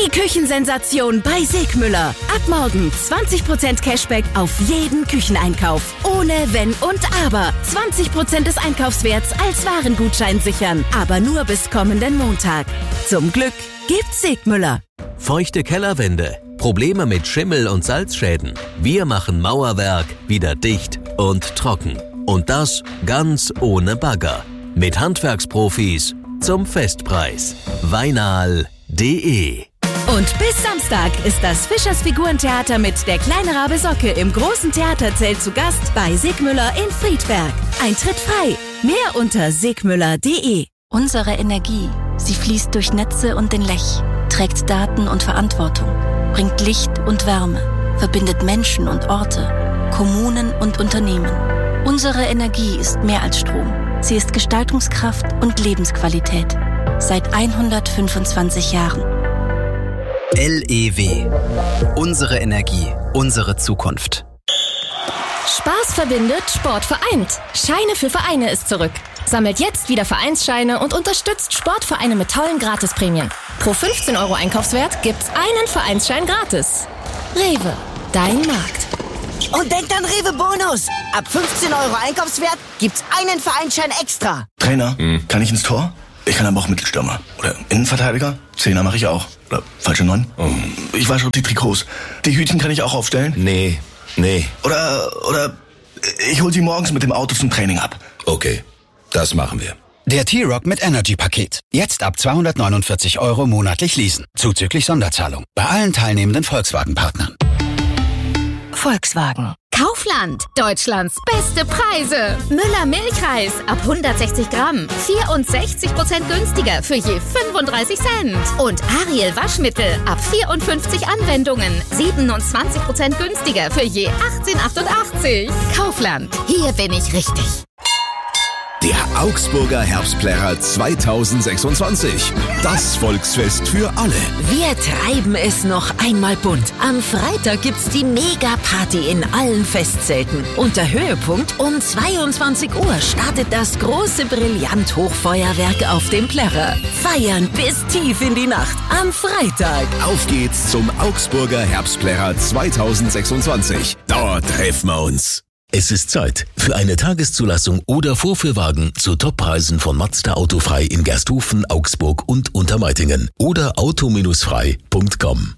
Die Küchensensation bei Segmüller. Ab morgen 20% Cashback auf jeden Kücheneinkauf. Ohne Wenn und Aber. 20% des Einkaufswerts als Warengutschein sichern. Aber nur bis kommenden Montag. Zum Glück gibt's Segmüller. Feuchte Kellerwände, Probleme mit Schimmel und Salzschäden. Wir machen Mauerwerk wieder dicht und trocken. Und das ganz ohne Bagger. Mit Handwerksprofis zum Festpreis. Weinal.de. Und bis Samstag ist das Fischers Figurentheater mit der kleine Rabe Socke im großen Theaterzelt zu Gast bei Segmüller in Friedberg. Eintritt frei. Mehr unter segmüller.de. Unsere Energie, sie fließt durch Netze und den Lech, trägt Daten und Verantwortung, bringt Licht und Wärme, verbindet Menschen und Orte, Kommunen und Unternehmen. Unsere Energie ist mehr als Strom. Sie ist Gestaltungskraft und Lebensqualität. Seit 125 Jahren. LEW. Unsere Energie, unsere Zukunft. Spaß verbindet, Sport vereint. Scheine für Vereine ist zurück. Sammelt jetzt wieder Vereinsscheine und unterstützt Sportvereine mit tollen Gratisprämien. Pro 15 € Einkaufswert gibt's einen Vereinsschein gratis. Rewe, dein Markt. Und denkt an Rewe Bonus. Ab 15 € Einkaufswert gibt's einen Vereinsschein extra. Trainer, kann ich ins Tor? Ich kann aber auch Mittelstürmer. Oder Innenverteidiger? Zehner mache ich auch. Oder falsche 9? Ich wasche die Trikots. Die Hütchen kann ich auch aufstellen? Nee. Oder ich hol sie morgens mit dem Auto zum Training ab. Okay, das machen wir. Der T-Rock mit Energy-Paket. Jetzt ab 249 € monatlich leasen. Zuzüglich Sonderzahlung. Bei allen teilnehmenden Volkswagen-Partnern. Volkswagen. Kaufland, Deutschlands beste Preise. Müller Milchreis ab 160 Gramm. 64% günstiger für je 35 Cent. Und Ariel Waschmittel ab 54 Anwendungen. 27% günstiger für je 18,88. Kaufland, hier bin ich richtig. Der Augsburger Herbstplärrer 2026. Das Volksfest für alle. Wir treiben es noch einmal bunt. Am Freitag gibt's die Mega-Party in allen Festzelten. Und der Höhepunkt: um 22 Uhr startet das große Brillant-Hochfeuerwerk auf dem Plärrer. Feiern bis tief in die Nacht am Freitag. Auf geht's zum Augsburger Herbstplärrer 2026. Dort treffen wir uns. Es ist Zeit für eine Tageszulassung oder Vorführwagen zu Toppreisen von Mazda Autofrei in Gersthofen, Augsburg und Untermeitingen oder auto-frei.com.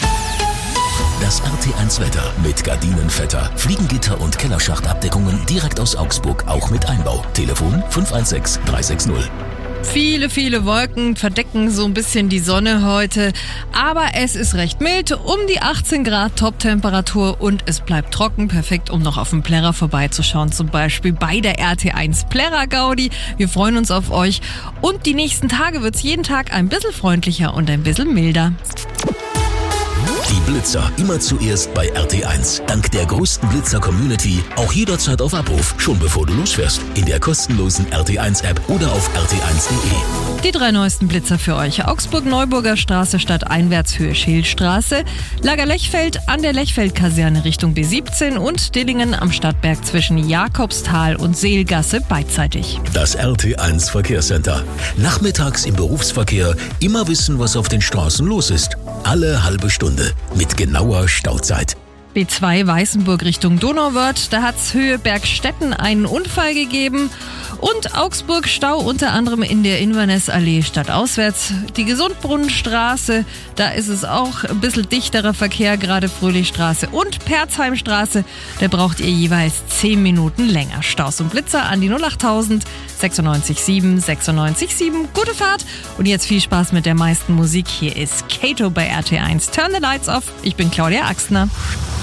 Das RT1 Wetter mit Gardinenvetter, Fliegengitter und Kellerschachtabdeckungen direkt aus Augsburg, auch mit Einbau. Telefon 516 360. Viele Wolken verdecken so ein bisschen die Sonne heute, aber es ist recht mild, um die 18 Grad Top-Temperatur und es bleibt trocken, perfekt, um noch auf dem Plärrer vorbeizuschauen, zum Beispiel bei der RT1 Plärrer Gaudi. Wir freuen uns auf euch und die nächsten Tage wird's jeden Tag ein bisschen freundlicher und ein bisschen milder. Die Blitzer immer zuerst bei RT1. Dank der größten Blitzer-Community auch jederzeit auf Abruf, schon bevor du losfährst. In der kostenlosen RT1-App oder auf rt1.de. Die 3 neuesten Blitzer für euch. Augsburg-Neuburger Straße statt Einwärtshöhe Schildstraße, Lager-Lechfeld an der Lechfeld-Kaserne Richtung B17 und Dillingen am Stadtberg zwischen Jakobsthal und Seelgasse beidseitig. Das RT1 Verkehrscenter. Nachmittags im Berufsverkehr immer wissen, was auf den Straßen los ist. Alle halbe Stunde mit genauer Stauzeit. B2 Weißenburg Richtung Donauwörth, da hat's Höhe Bergstetten einen Unfall gegeben und Augsburg Stau unter anderem in der Inverness-Allee stadtauswärts. Die Gesundbrunnenstraße, da ist es auch ein bisschen dichterer Verkehr, gerade Fröhlichstraße und Perzheimstraße, da braucht ihr jeweils 10 Minuten länger. Staus und Blitzer an die 08000 96 7. Gute Fahrt und jetzt viel Spaß mit der meisten Musik. Hier ist Kato bei RT1 Turn the Lights Off. Ich bin Claudia Axtner.